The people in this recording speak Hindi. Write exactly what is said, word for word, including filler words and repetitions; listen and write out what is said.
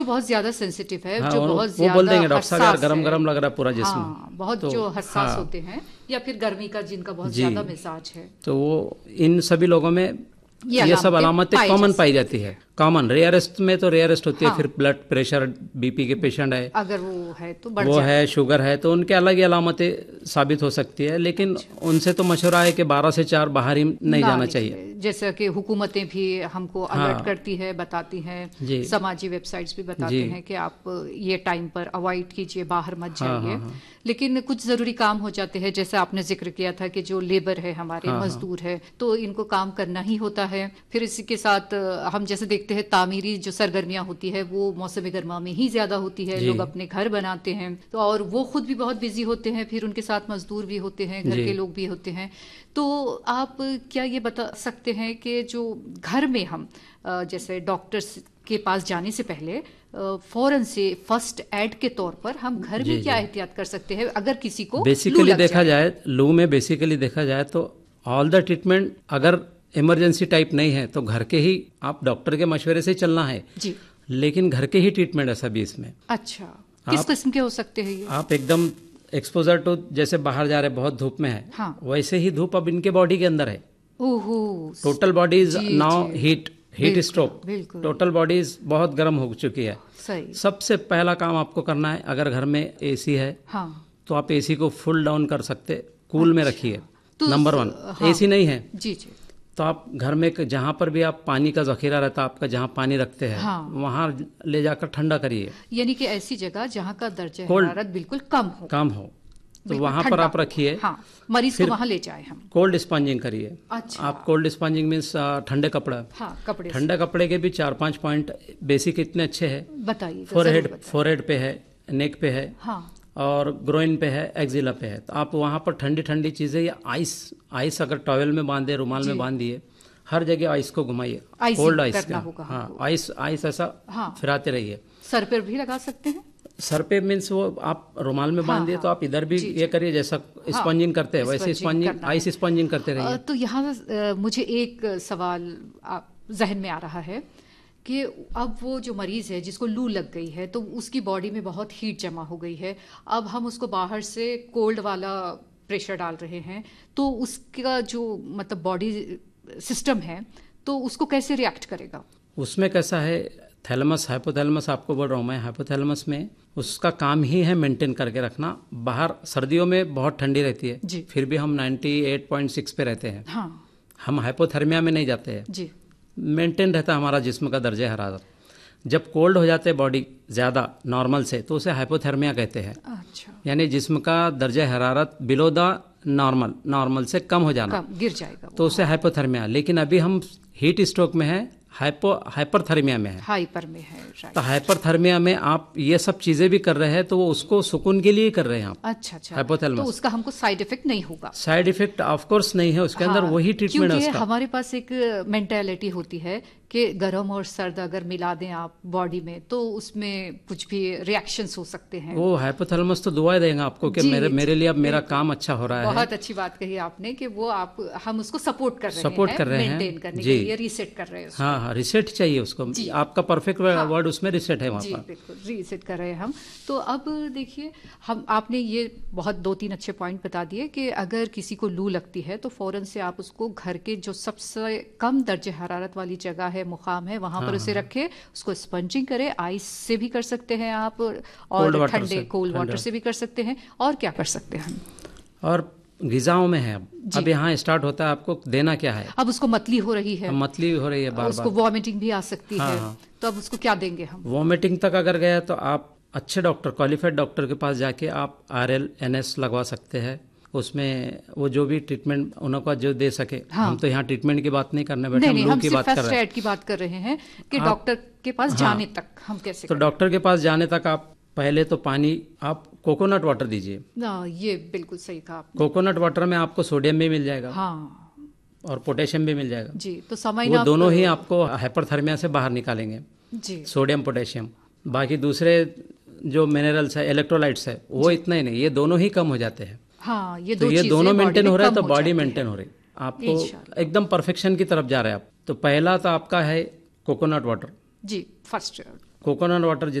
बहुत ज्यादा सेंसिटिव है, हाँ, जो वो, बहुत वो ज्यादा बोल देंगे डॉक्टर साहब यार हसास गरम है। गरम लग रहा है पूरा जिस्म। हाँ, बहुत तो जो हसास हाँ होते हैं, या फिर गर्मी का जिनका बहुत जी, ज्यादा मिजाज है, तो वो इन सभी लोगों में ये ये सब अलामतें अलामतें पाई जा कॉमन पाई सकती जाती है। है। कॉमन, रेयरेस्ट में तो रेयरेस्ट होती है। हाँ, फिर ब्लड प्रेशर, बीपी के पेशेंट है, अगर वो है तो बढ़ वो जाता है है। शुगर है, तो उनके अलग ही अलामतें साबित हो सकती है। लेकिन अच्छा, उनसे तो मशवरा है कि बारह से चार बाहर ही नहीं ना जाना चाहिए। निकले, जैसे कि हुकूमतें भी हमको अलर्ट हाँ करती है, बताती हैं, जी समाजी वेबसाइट्स भी जी। बताते हैं कि आप ये टाइम पर अवॉइड कीजिए, बाहर मत हाँ हाँ जाइए। हाँ लेकिन कुछ ज़रूरी काम हो जाते हैं, जैसे आपने जिक्र किया था कि जो लेबर है, हमारे हाँ हाँ मजदूर है, तो इनको काम करना ही होता है। फिर इसी के साथ अ, हम जैसे देखते हैं तामीरी जो सरगर्मियां होती है वो मौसम गर्मा में ही ज़्यादा होती है, जी लोग अपने घर बनाते हैं, तो और वो खुद भी बहुत बिजी होते हैं, फिर उनके साथ मजदूर भी होते हैं, घर जी। के लोग भी होते हैं। तो आप क्या ये बता सकते हैं कि जो घर में हम अ, जैसे डॉक्टर्स के पास जाने से पहले अ, फौरन से फर्स्ट एड के तौर पर हम घर जी में क्या जी। एहतियात कर सकते हैं अगर किसी को लू बेसिकली लग देखा जाए? जाए, लू में बेसिकली देखा जाए तो ऑल द ट्रीटमेंट, अगर इमरजेंसी टाइप नहीं है तो घर के ही, आप डॉक्टर के मशवरे से ही चलना है। जी। लेकिन घर के ही ट्रीटमेंट है सभी इसमें। अच्छा, किस आप किस्म के हो सकते हैं ये? आप एकदम एक्सपोजर टू, जैसे बाहर जा रहे बहुत धूप में है, हाँ। वैसे ही धूप अब इनके बॉडी के अंदर है। ओहो। Total body is ji now ji, heat, heat बिल्कुल स्ट्रोक। बिल्कुल टोटल बॉडी इज बहुत गर्म हो चुकी है। सही। सबसे पहला काम आपको करना है, अगर घर में एसी है हाँ। तो आप एसी को फुल डाउन कर सकते, कूल में अच्छा, रखिए। तो नंबर स- वन। हाँ। एसी नहीं है जी जी। तो आप घर में जहाँ पर भी आप पानी का जखीरा रहता है आपका, जहाँ पानी रखते हैं हाँ, वहाँ ले जाकर ठंडा करिए। यानी कि ऐसी जगह जहाँ का दर्जा कोल्ड हरारत बिल्कुल कम हो, काम हो तो बिल्कुल वहाँ पर ठंडा आप हो। रखिए। हाँ, मरीज को फिर वहां ले जाए हम। कोल्ड स्पंजिंग करिए। अच्छा। आप कोल्ड स्पंजिंग मीन्स ठंडे कपड़ा, हाँ, कपड़े से। ठंडे कपड़े के भी चार पांच पॉइंट बेसिक इतने अच्छे हैं। बताइए, फोरहेड, जरूर बताइए। फोरहेड पे है, नेक पे है, हाँ। और ग्रोइन पे है, एक्जिला पे है, तो आप वहाँ पर ठंडी ठंडी चीज़ें, या आइस, आइस अगर टॉवेल में बांधे, रुमाल जी। में बांध दिए, हर जगह आइस को घुमाइए, आइसिंग कोल्ड आइस करना का। होगा हाँ, हमको। आइस आइस ऐसा हाँ। फिराते रहिए। सर पर भी लगा सकते हैं? सर पे मीन्स वो आप रुमाल में हाँ, बांध दिए हाँ। तो आप इधर भी जी, ये जी। करिए, जैसा हाँ, स्पंजिंग करते हैं वैसे स्पंजिंग स्पंजिंग, करना आइस है। स्पंजिंग करते अ, रहिए। तो यहाँ अ, मुझे एक सवाल आप जहन में आ रहा है कि अब वो जो मरीज है जिसको लू लग गई है, तो उसकी बॉडी में बहुत हीट जमा हो गई है, अब हम उसको बाहर से कोल्ड वाला प्रेशर डाल रहे हैं, तो उसका जो मतलब बॉडी सिस्टम है तो उसको कैसे रिएक्ट करेगा? उसमें कैसा है, थैलेमस, हाइपोथैलेमस आपको बोल रहा हूँ मैं, हाइपोथैलेमस में उसका काम ही है मेंटेन करके रखना। बाहर सर्दियों में बहुत ठंडी रहती है, जी। फिर भी हम अट्ठानवे पॉइंट सिक्स पे रहते हैं। हाँ। हम हाइपोथर्मिया में नहीं जाते हैं, जी। मेंटेन रहता है हमारा जिस्म का दर्जा हरारत। जब कोल्ड हो जाते हैं बॉडी ज़्यादा नॉर्मल से, तो उसे हाइपोथर्मिया कहते हैं। अच्छा, यानी जिस्म का दर्जा हरारत बिलो द नॉर्मल, नॉर्मल से कम हो जाना, कम गिर जाएगा वो। तो उसे हाइपोथर्मिया। लेकिन अभी हम हीट स्ट्रोक में है, हाइपो हाइपरथर्मिया में है। हाइपर में है, राइट। तो हाइपरथर्मिया में आप ये सब चीजें भी कर रहे हैं तो वो उसको सुकून के लिए ही कर रहे हैं आप। अच्छा अच्छा, हाइपोथैलेमस। तो उसका हमको साइड इफेक्ट नहीं होगा? साइड इफेक्ट ऑफ कोर्स नहीं है, उसके अंदर हाँ, वही ट्रीटमेंट है क्योंकि उसका। हमारे पास एक मेंटालिटी होती है कि गर्म और सर्द अगर मिला दें आप बॉडी में तो उसमें कुछ भी रिएक्शंस हो सकते हैं। वो हाइपोथैलेमस तो दुआएं देगा आपको कि जी, मेरे जी, मेरे लिए अब मेरा बिल्कुल। काम अच्छा हो रहा है। बहुत अच्छी बात कही आपने कि वो आप हम उसको सपोर्ट कर रहे सपोर्ट हैं, कर रहे हैं, मेंटेन करने जी। के लिए, रीसेट कर रहे हैं उसको। हाँ हाँ, रिसेट चाहिए उसको, जी। आपका परफेक्ट हाँ। वर्ड उसमें रिसेट है वहाँ जी पर। बिल्कुल, रीसेट कर रहे हैं हम। तो अब देखिए, हम आपने ये बहुत दो तीन अच्छे पॉइंट बता दिए कि अगर किसी को लू लगती है तो फौरन से आप उसको घर के जो सबसे कम दर्जे हरारत वाली जगह है, मुकाम है, वहां पर उसे रखें, उसको स्पंजिंग करें। आइस से भी कर सकते हैं आप, Cold और water ठंडे से, कोल्ड वाटर ठंडा। से भी कर सकते हैं। और क्या कर सकते हैं हम? और ग़िज़ाओं में है अब जी। अब यहाँ स्टार्ट होता है आपको देना क्या है। अब उसको मतली हो रही है, अब मतली हो रही है बार उसको बार, वॉमिटिंग भी आ सकती हाँ, है, हाँ। तो अब उसको क्या देंगे हम? वॉमिटिंग तक अगर गया तो आप अच्छे डॉक्टर, क्वालिफाइड डॉक्टर के पास जाके आप आर एल एन एस लगवा सकते हैं। उसमें वो जो भी ट्रीटमेंट उनका जो दे सके। हाँ। हम तो यहाँ ट्रीटमेंट की बात नहीं करने बैठे, नहीं हम नहीं, लू हम की सिर्फ बात कर फर्स्ट रहे हैं। एड की बात कर रहे हैं कि आप- डॉक्टर के पास हाँ। जाने तक हम कैसे तो करें? डॉक्टर के पास जाने तक आप पहले तो पानी, आप कोकोनट वाटर दीजिए। ना, ये बिल्कुल सही कहा आपने। कोकोनट वाटर में आपको सोडियम भी मिल जाएगा हाँ और पोटेशियम भी मिल जाएगा। जी, तो समय वो ना दोनों ही आपको हाइपरथर्मिया से बाहर निकालेंगे, जी। Sodium potassium. बाकी दूसरे जो मिनरल्स है, इलेक्ट्रोलाइट्स है, वो इतना ही नहीं, ये दोनों ही कम हो जाते हैं। हाँ, ये तो दो ये चीजें दोनों बॉडी मेंटेन में हो रहा है कम तो हो बॉडी जाती मेंटेन है। हो रही है। आपको इंशाल्लाह। एकदम परफेक्शन की तरफ जा रहे हैं आप। तो पहला तो आपका है कोकोनट वाटर। जी, फर्स्ट कोकोनट वाटर